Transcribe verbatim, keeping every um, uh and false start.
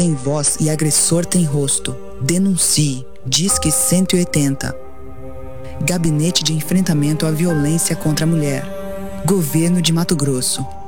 Tem voz e agressor tem rosto. Denuncie. Disque cento e oitenta. Gabinete de Enfrentamento à Violência contra a Mulher. Governo de Mato Grosso.